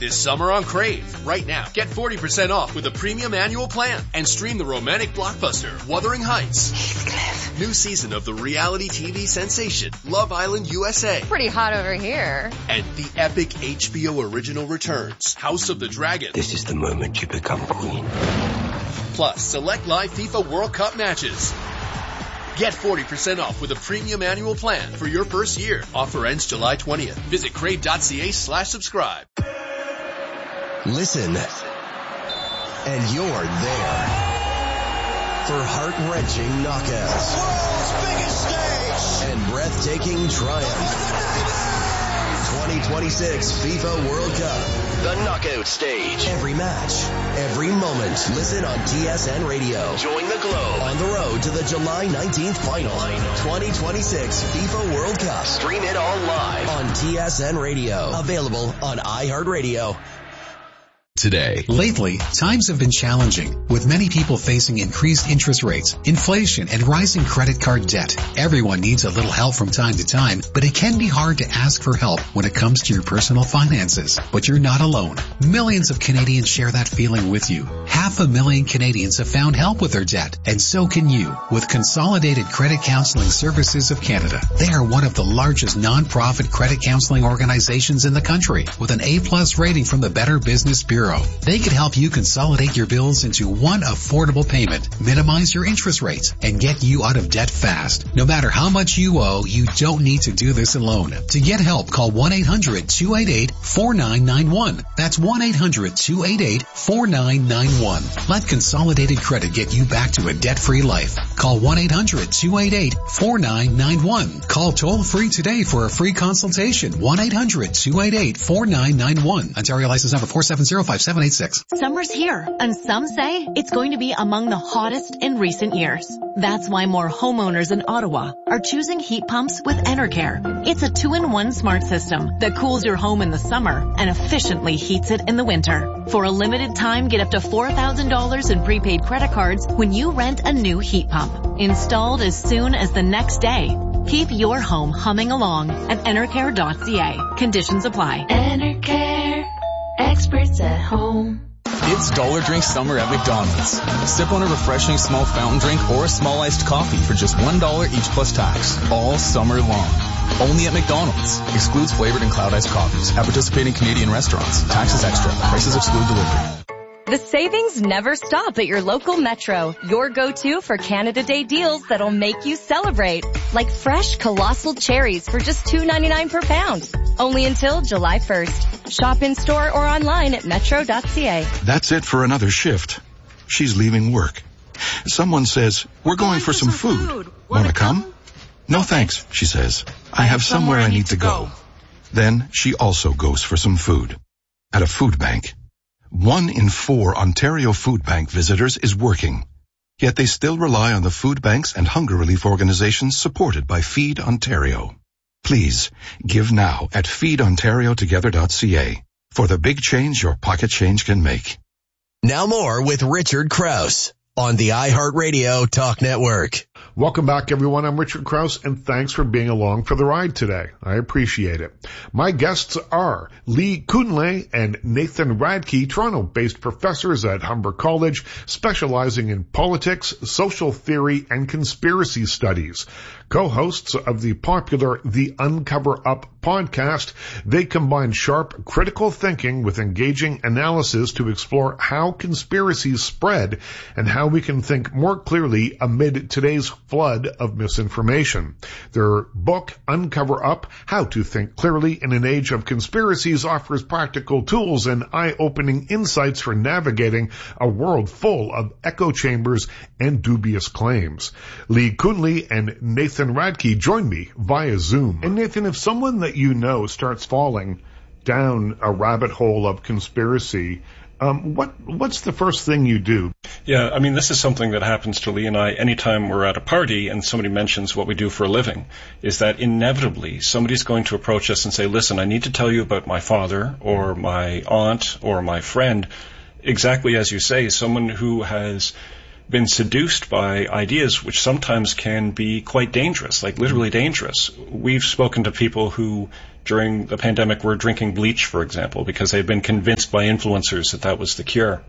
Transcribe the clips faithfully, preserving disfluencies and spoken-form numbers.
this summer on Crave. Right now, get forty percent off with a premium annual plan and stream the romantic blockbuster, Wuthering Heights. Heathcliff. New season of the reality T V sensation, Love Island U S A. Pretty hot over here. And the epic H B O original returns, House of the Dragon. This is the moment you become queen. Plus, select live FIFA World Cup matches. Get forty percent off with a premium annual plan for your first year. Offer ends July twentieth. Visit crave.ca slash subscribe. Listen, and you're there for heart-wrenching knockouts. World's biggest stage! And breathtaking triumph. twenty twenty-six FIFA World Cup. The knockout stage. Every match, every moment. Listen on T S N Radio. Join the globe on the road to the July nineteenth final. twenty twenty-six FIFA World Cup. Stream it all live on T S N Radio. Available on iHeartRadio. Today. Lately, times have been challenging, with many people facing increased interest rates, inflation, and rising credit card debt. Everyone needs a little help from time to time, but it can be hard to ask for help when it comes to your personal finances. But you're not alone. Millions of Canadians share that feeling with you. Half a million Canadians have found help with their debt, and so can you, with Consolidated Credit Counseling Services of Canada. They are one of the largest non-profit credit counseling organizations in the country, with an A-plus rating from the Better Business Bureau. They could help you consolidate your bills into one affordable payment, minimize your interest rates, and get you out of debt fast. No matter how much you owe, you don't need to do this alone. To get help, call one eight hundred two eight eight four nine nine one. That's one eight hundred two eight eight four nine nine one. Let Consolidated Credit get you back to a debt-free life. Call one eight hundred two eight eight four nine nine one. Call toll-free today for a free consultation. one eight hundred two eight eight four nine nine one. Ontario license number four seven zero five seven eight six. Summer's here, and some say it's going to be among the hottest in recent years. That's why more homeowners in Ottawa are choosing heat pumps with Enercare. It's a two-in-one smart system that cools your home in the summer and efficiently heats it in the winter. For a limited time, get up to four thousand dollars in prepaid credit cards when you rent a new heat pump. Installed as soon as the next day. Keep your home humming along at enercare dot c a. Conditions apply. Enercare. Experts at home. It's Dollar Drink Summer at McDonald's. Sip on a refreshing small fountain drink or a small iced coffee for just one dollar each plus tax, all summer long. Only at McDonald's. Excludes flavored and cloud iced coffees at participating Canadian restaurants. Taxes extra. Prices exclude delivery. The savings never stop at your local Metro. Your go-to for Canada Day deals that'll make you celebrate. Like fresh colossal cherries for just two ninety-nine per pound. Only until July first. Shop in store or online at metro dot c a. That's it for another shift. She's leaving work. Someone says, we're going for some food. Want to come? No thanks, she says. I have somewhere I need to go. Then she also goes for some food. At a food bank. One in four Ontario Food Bank visitors is working. Yet they still rely on the food banks and hunger relief organizations supported by Feed Ontario. Please, give now at feed ontario together dot c a for the big change your pocket change can make. Now more with Richard Krause on the iHeartRadio Talk Network. Welcome back, everyone. I'm Richard Krause, and thanks for being along for the ride today. I appreciate it. My guests are Lee Kunle and Nathan Radke, Toronto-based professors at Humber College, specializing in politics, social theory, and conspiracy studies. Co-hosts of the popular The Uncover Up podcast, they combine sharp, critical thinking with engaging analysis to explore how conspiracies spread and how we can think more clearly amid today's flood of misinformation. Their book, Uncover Up, How to Think Clearly in an Age of Conspiracies, offers practical tools and eye-opening insights for navigating a world full of echo chambers and dubious claims. Lee Kunle and Nathan Radke join me via Zoom. And Nathan, if someone that you know starts falling down a rabbit hole of conspiracy, Um, what what's the first thing you do? Yeah, I mean, this is something that happens to Lee and I anytime we're at a party and somebody mentions what we do for a living, is that inevitably somebody's going to approach us and say, listen, I need to tell you about my father or my aunt or my friend. Exactly as you say, someone who has been seduced by ideas which sometimes can be quite dangerous, like literally dangerous. We've spoken to people who during the pandemic were drinking bleach, for example, because they'd been convinced by influencers that that was the cure.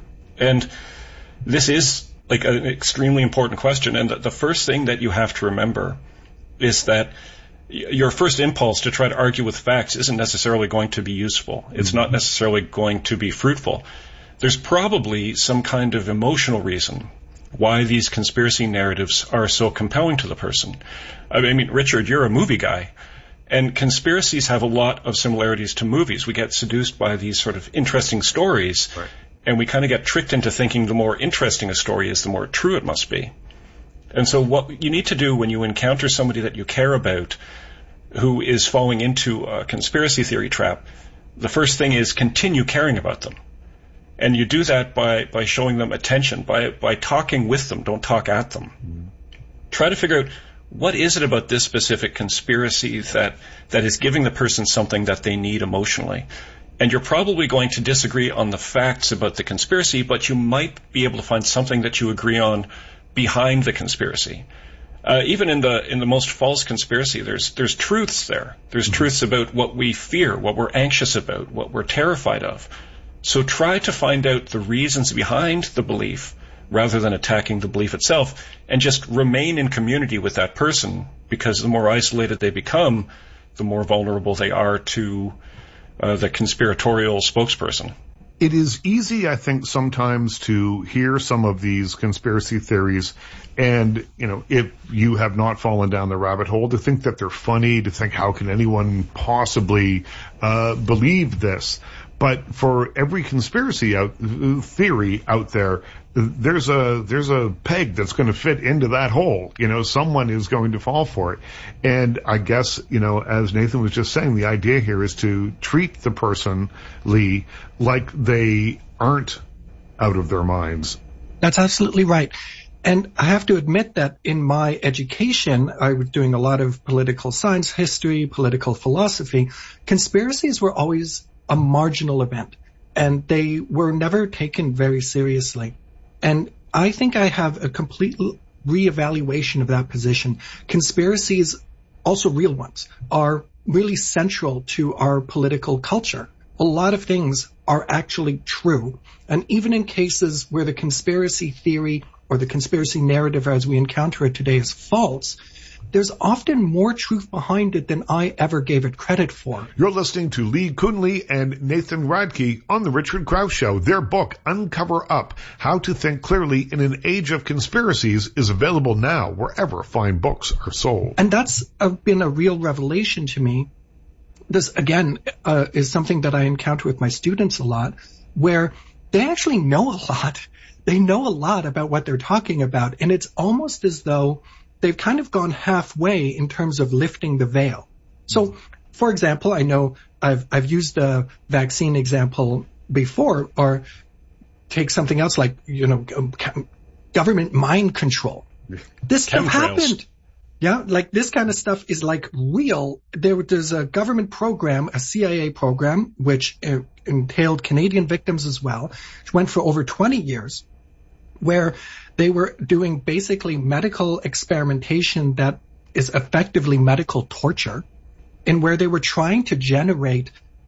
And this is like an extremely important question. And the first thing that you have to remember is that your first impulse to try to argue with facts isn't necessarily going to be useful. It's not necessarily going to be fruitful. There's probably some kind of emotional reason why these conspiracy narratives are so compelling to the person. I mean, Richard, you're a movie guy, and conspiracies have a lot of similarities to movies. We get seduced by these sort of interesting stories, right, and we kind of get tricked into thinking the more interesting a story is, the more true it must be. And so what you need to do when you encounter somebody that you care about who is falling into a conspiracy theory trap, the first thing is continue caring about them. And you do that by, by showing them attention, by by talking with them, don't talk at them. Mm-hmm. Try to figure out, what is it about this specific conspiracy that, that is giving the person something that they need emotionally? And you're probably going to disagree on the facts about the conspiracy, but you might be able to find something that you agree on behind the conspiracy. Uh, even in the in the most false conspiracy, there's there's truths there. There's mm-hmm. truths about what we fear, what we're anxious about, what we're terrified of. So try to find out the reasons behind the belief rather than attacking the belief itself, and just remain in community with that person, because the more isolated they become, the more vulnerable they are to uh, the conspiratorial spokesperson. It is easy, I think, sometimes to hear some of these conspiracy theories and, you know, if you have not fallen down the rabbit hole, to think that they're funny, to think, how can anyone possibly uh, believe this? But for every conspiracy out, theory out there, there's a there's a peg that's going to fit into that hole. You know, someone is going to fall for it. And I guess, you know, as Nathan was just saying, the idea here is to treat the person, Lee, like they aren't out of their minds. That's absolutely right. And I have to admit that in my education, I was doing a lot of political science, history, political philosophy. Conspiracies were always a marginal event, and they were never taken very seriously. And I think I have a complete reevaluation of that position. Conspiracies, also real ones, are really central to our political culture. A lot of things are actually true. And even in cases where the conspiracy theory or the conspiracy narrative as we encounter it today is false, there's often more truth behind it than I ever gave it credit for. You're listening to Lee Coonley and Nathan Radke on The Richard Krause Show. Their book, Uncover Up, How to Think Clearly in an Age of Conspiracies, is available now wherever fine books are sold. And that's uh, been a real revelation to me. This, again, uh, is something that I encounter with my students a lot, where they actually know a lot. They know a lot about what they're talking about, and it's almost as though they've kind of gone halfway in terms of lifting the veil. So, for example, I know I've I've used a vaccine example before, or take something else like, you know, government mind control. This stuff happened. Yeah, like this kind of stuff is like real. There, there's a government program, a C I A program, which uh, entailed Canadian victims as well, which went for over twenty years, where they were doing basically medical experimentation that is effectively medical torture, and where they were trying to generate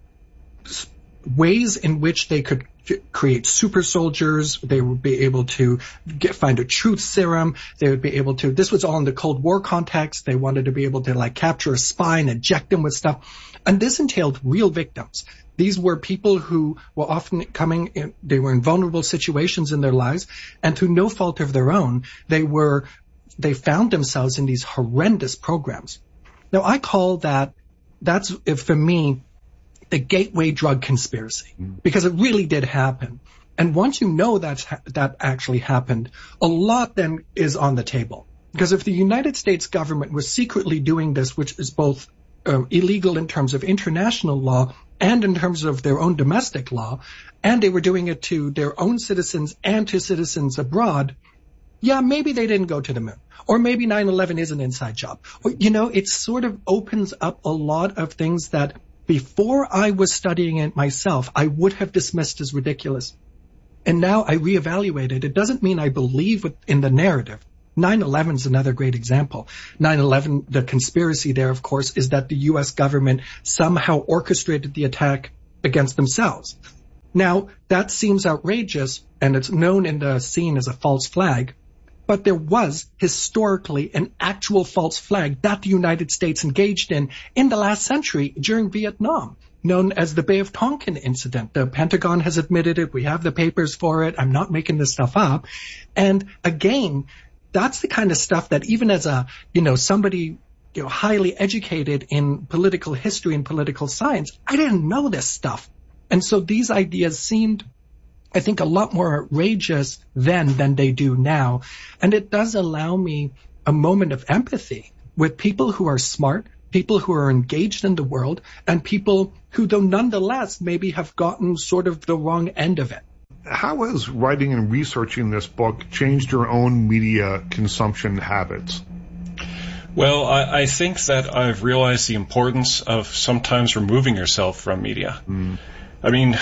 ways in which they could create super soldiers. They would be able to get, find a truth serum. They would be able to, this was all in the Cold War context. They wanted to be able to like capture a spy and inject them with stuff. And this entailed real victims. These were people who were often coming in, they were in vulnerable situations in their lives, and through no fault of their own, they were, they found themselves in these horrendous programs. Now, I call that, that's, for me, the gateway drug conspiracy, because it really did happen. And once you know that's, that actually happened, a lot then is on the table. Because if the United States government was secretly doing this, which is both uh, illegal in terms of international law and in terms of their own domestic law, and they were doing it to their own citizens and to citizens abroad, yeah, maybe they didn't go to the moon. Or maybe nine eleven is an inside job. Or, you know, it sort of opens up a lot of things that before I was studying it myself, I would have dismissed as ridiculous. And now I reevaluate it. It doesn't mean I believe in the narrative. nine eleven is another great example. nine eleven, the conspiracy there, of course, is that the U S government somehow orchestrated the attack against themselves. Now, that seems outrageous, and it's known in the scene as a false flag, but there was historically an actual false flag that the United States engaged in in the last century during Vietnam, known as the Bay of Tonkin incident. The Pentagon has admitted it. We have the papers for it. I'm not making this stuff up. And again, that's the kind of stuff that even as a, you know, somebody, you know, highly educated in political history and political science, I didn't know this stuff. And so these ideas seemed, I think, a lot more outrageous then than they do now. And it does allow me a moment of empathy with people who are smart, people who are engaged in the world, and people who, though nonetheless, maybe have gotten sort of the wrong end of it. How has writing and researching this book changed your own media consumption habits? Well, I, I think that I've realized the importance of sometimes removing yourself from media. Mm. I mean,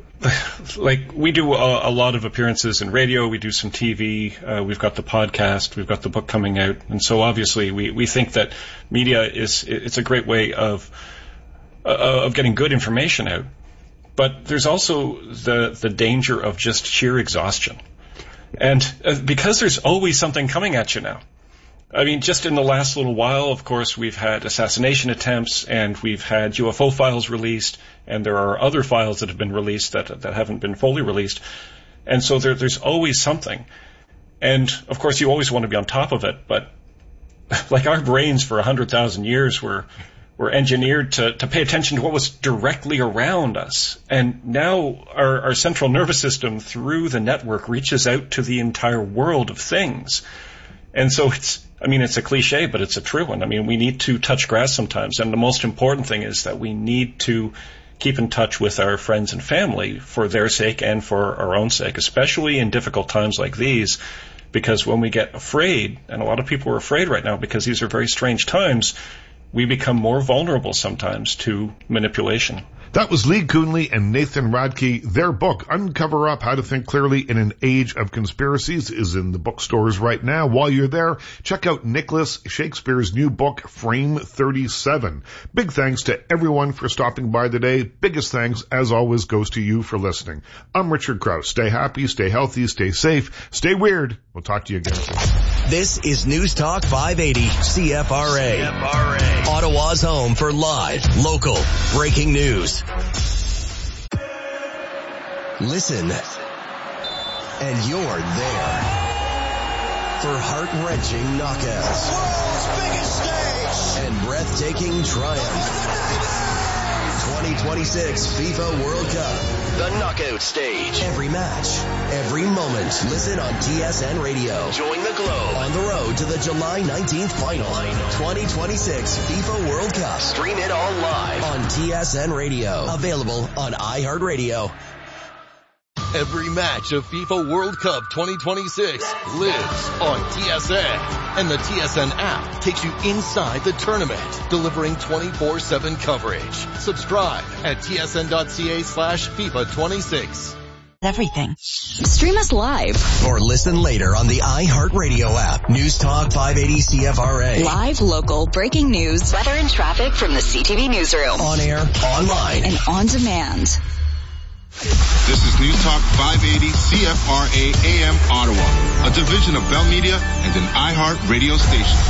like, we do a, a lot of appearances in radio, we do some T V, uh, we've got the podcast, we've got the book coming out, and so obviously we, we think that media is, it's a great way of, uh, of getting good information out. But there's also the, the danger of just sheer exhaustion. And uh, because there's always something coming at you now. I mean, just in the last little while, of course, we've had assassination attempts, and we've had U F O files released, and there are other files that have been released that that haven't been fully released. And so there, there's always something. And, of course, you always want to be on top of it, but like our brains for one hundred thousand years were were engineered to, to pay attention to what was directly around us. And now our, our central nervous system, through the network, reaches out to the entire world of things. And so it's, I mean, it's a cliche, but it's a true one. I mean, we need to touch grass sometimes. And the most important thing is that we need to keep in touch with our friends and family for their sake and for our own sake, especially in difficult times like these. Because when we get afraid, and a lot of people are afraid right now because these are very strange times, we become more vulnerable sometimes to manipulation. That was Lee Coonley and Nathan Radke. Their book, Uncover Up, How to Think Clearly in an Age of Conspiracies, is in the bookstores right now. While you're there, check out Nicholas Shakespeare's new book, Frame thirty-seven. Big thanks to everyone for stopping by today. Biggest thanks, as always, goes to you for listening. I'm Richard Krause. Stay happy, stay healthy, stay safe, stay weird. We'll talk to you again soon. This is News Talk five eighty C F R A. C F R A. Ottawa's home for live, local, breaking news. Listen, and you're there for heart-wrenching knockouts. World's biggest stage. And breathtaking triumph. twenty twenty-six FIFA World Cup. The knockout stage. Every match, every moment. Listen on T S N Radio. Join the Globe on the road to the July nineteenth final. twenty twenty-six FIFA World Cup. Stream it all live on T S N Radio. Available on iHeartRadio. Every match of FIFA World Cup twenty twenty-six lives on T S N. And the T S N app takes you inside the tournament, delivering twenty-four seven coverage. Subscribe at tsn.ca slash FIFA 26. Everything. Stream us live. Or listen later on the iHeartRadio app. News Talk five eighty C F R A. Live, local, breaking news, weather and traffic from the C T V newsroom. On air, online, and on demand. This is News Talk five eighty C F R A A M Ottawa, a division of Bell Media and an iHeart radio station.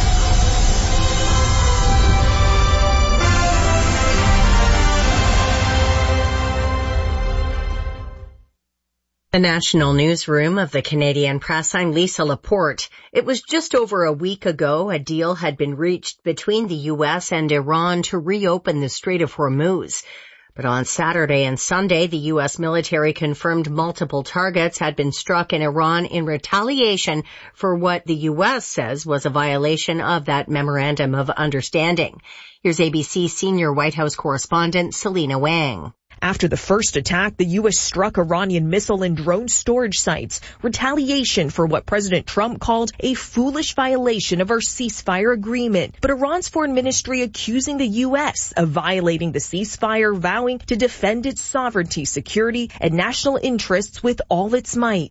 The National Newsroom of the Canadian Press, I'm Lisa Laporte. It was just over a week ago a deal had been reached between the U S and Iran to reopen the Strait of Hormuz. But on Saturday and Sunday, the U S military confirmed multiple targets had been struck in Iran in retaliation for what the U S says was a violation of that memorandum of understanding. Here's A B C senior White House correspondent Selena Wang. After the first attack, the U S struck Iranian missile and drone storage sites, retaliation for what President Trump called a foolish violation of our ceasefire agreement. But Iran's foreign ministry accusing the U S of violating the ceasefire, vowing to defend its sovereignty, security, and national interests with all its might.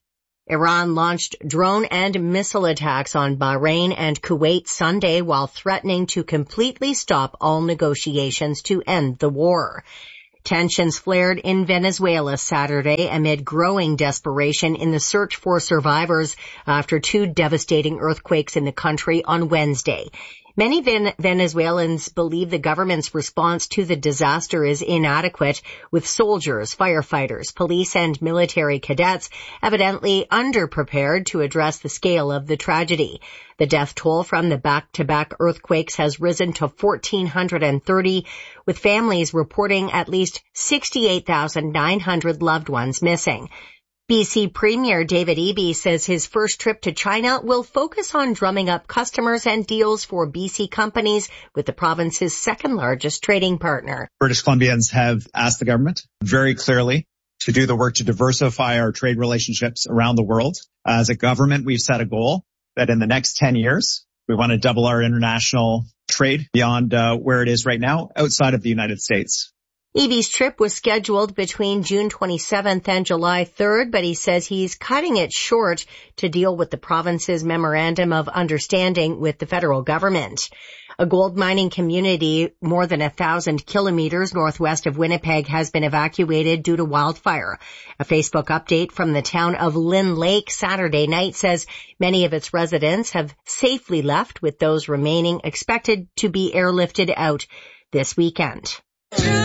Iran launched drone and missile attacks on Bahrain and Kuwait Sunday while threatening to completely stop all negotiations to end the war. Tensions flared in Venezuela Saturday amid growing desperation in the search for survivors after two devastating earthquakes in the country on Wednesday. Many Ven- Venezuelans believe the government's response to the disaster is inadequate, with soldiers, firefighters, police, and military cadets evidently underprepared to address the scale of the tragedy. The death toll from the back-to-back earthquakes has risen to one thousand four hundred thirty, with families reporting at least sixty-eight thousand nine hundred loved ones missing. B C Premier David Eby says his first trip to China will focus on drumming up customers and deals for B C companies with the province's second largest trading partner. British Columbians have asked the government very clearly to do the work to diversify our trade relationships around the world. As a government, we've set a goal that in the next ten years, we want to double our international trade beyond uh, where it is right now outside of the United States. Eby's trip was scheduled between June twenty-seventh and July third, but he says he's cutting it short to deal with the province's memorandum of understanding with the federal government. A gold mining community more than a thousand kilometers northwest of Winnipeg has been evacuated due to wildfire. A Facebook update from the town of Lynn Lake Saturday night says many of its residents have safely left, with those remaining expected to be airlifted out this weekend.